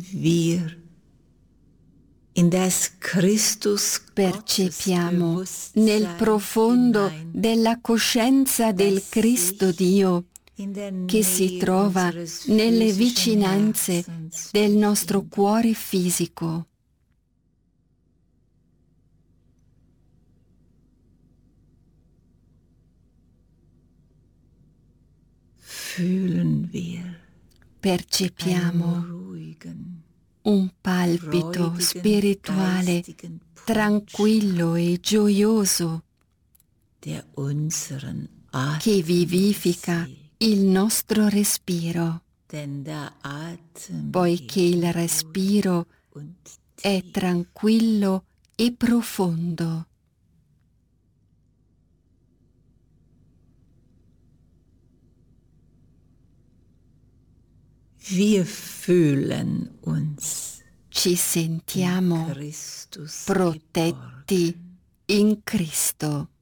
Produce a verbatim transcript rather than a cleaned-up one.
Wir in das Christus percepiamo nel profondo della coscienza del Cristo Dio che si trova nelle vicinanze del nostro cuore fisico. Fühlen wir Percepiamo un palpito spirituale tranquillo e gioioso che vivifica il nostro respiro, poiché il respiro è tranquillo e profondo. Wir fühlen uns Ci sentiamo protetti in Cristo.